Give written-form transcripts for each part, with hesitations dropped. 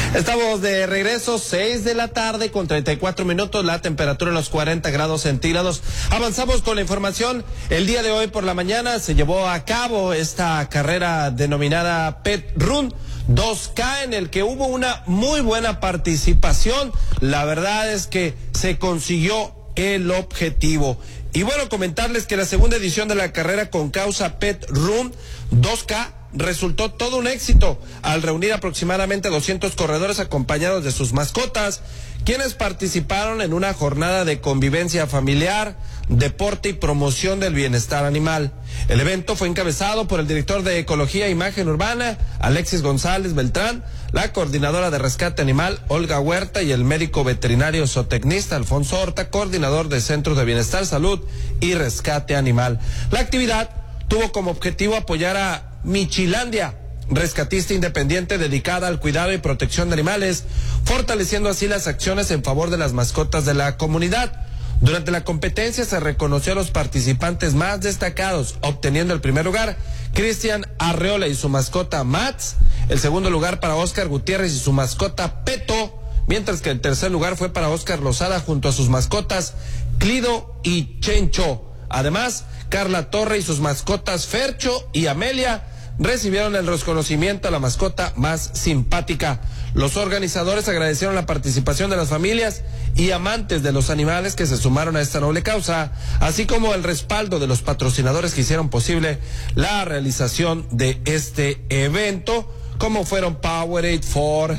Estamos de regreso, 6 de la tarde con 34 minutos, la temperatura en los 40 grados centígrados. Avanzamos con la información. El día de hoy por la mañana se llevó a cabo esta carrera denominada Pet Run 2K, en el que hubo una muy buena participación. La verdad es que se consiguió el objetivo. Y bueno, comentarles que la segunda edición de la carrera con causa Pet Run 2K resultó todo un éxito al reunir aproximadamente 200 corredores acompañados de sus mascotas, quienes participaron en una jornada de convivencia familiar, deporte y promoción del bienestar animal. El evento fue encabezado por el director de Ecología e Imagen Urbana, Alexis González Beltrán, la coordinadora de Rescate Animal, Olga Huerta, y el médico veterinario zootecnista, Alfonso Horta, coordinador de Centros de Bienestar, Salud y Rescate Animal. La actividad tuvo como objetivo apoyar a Michilandia, rescatista independiente dedicada al cuidado y protección de animales, fortaleciendo así las acciones en favor de las mascotas de la comunidad. Durante la competencia se reconoció a los participantes más destacados, obteniendo el primer lugar Cristian Arreola y su mascota Mats, el segundo lugar para Oscar Gutiérrez y su mascota Peto, mientras que el tercer lugar fue para Oscar Lozada junto a sus mascotas Clido y Chencho. Además, Carla Torre y sus mascotas Fercho y Amelia recibieron el reconocimiento a la mascota más simpática. Los organizadores agradecieron la participación de las familias y amantes de los animales que se sumaron a esta noble causa, así como el respaldo de los patrocinadores que hicieron posible la realización de este evento, como fueron Powerade, Ford,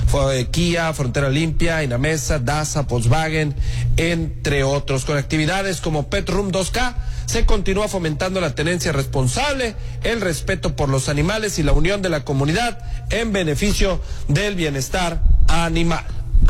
Kia, Frontera Limpia, Inamesa, Daza, Volkswagen, entre otros. Con actividades como Pet Room 2K se continúa fomentando la tenencia responsable, el respeto por los animales y la unión de la comunidad en beneficio del bienestar animal.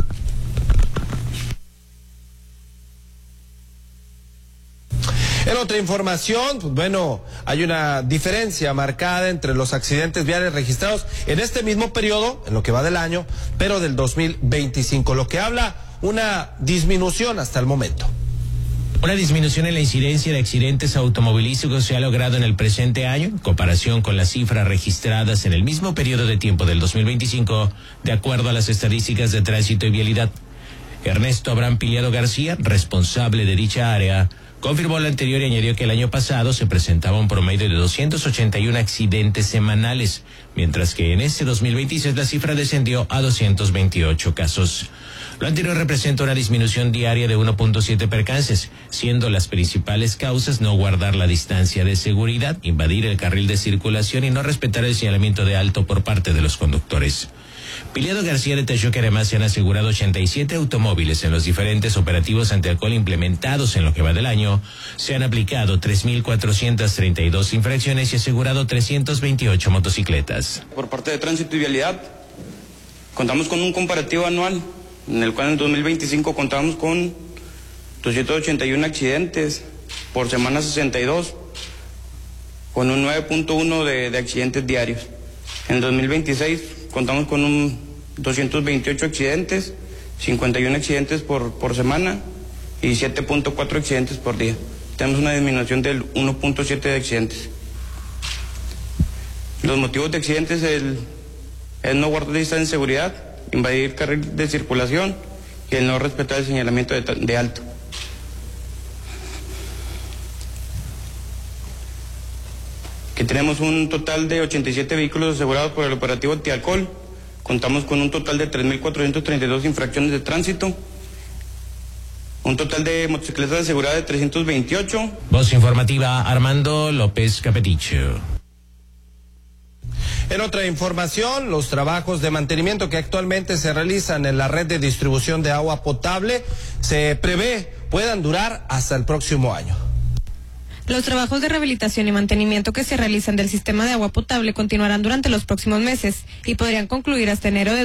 En otra información, pues bueno, hay una diferencia marcada entre los accidentes viales registrados en este mismo periodo, en lo que va del año, pero del 2025, lo que habla una disminución hasta el momento. Una disminución en la incidencia de accidentes automovilísticos se ha logrado en el presente año, en comparación con las cifras registradas en el mismo periodo de tiempo del 2025, de acuerdo a las estadísticas de tránsito y vialidad. Ernesto Abraham Piliado García, responsable de dicha área, confirmó lo anterior y añadió que el año pasado se presentaba un promedio de 281 accidentes semanales, mientras que en este 2026 la cifra descendió a 228 casos. Lo anterior representa una disminución diaria de 1.7 percances, siendo las principales causas no guardar la distancia de seguridad, invadir el carril de circulación y no respetar el señalamiento de alto por parte de los conductores. Piliado García detalló que además se han asegurado 87 automóviles en los diferentes operativos antialcohol implementados en lo que va del año. Se han aplicado 3.432 infracciones y asegurado 328 motocicletas. Por parte de Tránsito y Vialidad, contamos con un comparativo anual, en el cual en el 2025 contamos con 281 accidentes, por semana 62, con un 9.1 de accidentes diarios. En el 2026 contamos con un 228 accidentes, 51 accidentes por semana y 7.4 accidentes por día. Tenemos una disminución del 1.7 de accidentes. Los motivos de accidentes es no guardar distancia de seguridad, invadir carril de circulación y el no respetar el señalamiento de alto. Que tenemos un total de 87 vehículos asegurados por el operativo antialcohol. Contamos con un total de 3.432 infracciones de tránsito. Un total de motocicletas aseguradas de 328. Voz informativa, Armando López Capeticho. En otra información, los trabajos de mantenimiento que actualmente se realizan en la red de distribución de agua potable se prevé puedan durar hasta el próximo año. Los trabajos de rehabilitación y mantenimiento que se realizan del sistema de agua potable continuarán durante los próximos meses y podrían concluir hasta enero de